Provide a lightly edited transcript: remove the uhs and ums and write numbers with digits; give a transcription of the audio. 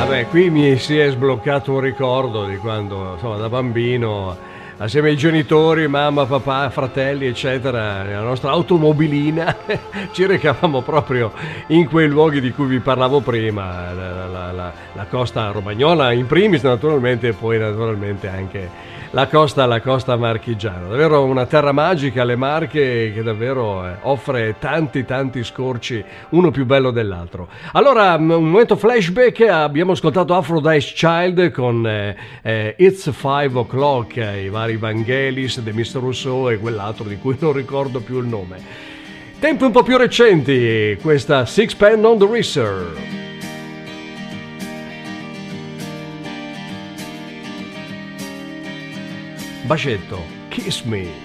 Vabbè, qui mi si è sbloccato un ricordo di quando, insomma, da bambino, assieme ai genitori, mamma, papà, fratelli, eccetera, nella nostra automobilina ci recavamo proprio in quei luoghi di cui vi parlavo prima, la costa romagnola in primis naturalmente, e poi naturalmente anche la costa marchigiana. Davvero una terra magica, le Marche, che davvero offre tanti tanti scorci, uno più bello dell'altro. Allora, un momento flashback, abbiamo ascoltato Aphrodite's Child con It's 5 O'Clock, i vari Vangelis, The Mr. Rousseau e quell'altro di cui non ricordo più il nome. Tempi un po' più recenti, questa Sixpence on the Reeser. Bacetto, Kiss Me.